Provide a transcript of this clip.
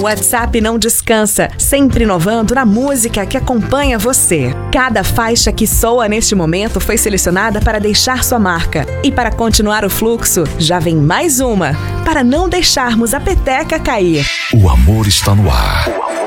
WhatsApp não descansa, sempre inovando na música que acompanha você. Cada faixa que soa neste momento foi selecionada para deixar sua marca. E para continuar o fluxo, já vem mais uma, para não deixarmos a peteca cair. O amor está no ar.